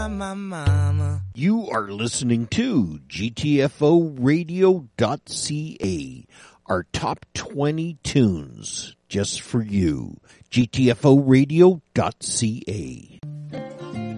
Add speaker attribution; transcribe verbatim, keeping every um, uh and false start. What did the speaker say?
Speaker 1: my mama.
Speaker 2: You are listening to G T F O radio dot C A, our top twenty tunes just for you. G T F O radio dot C A.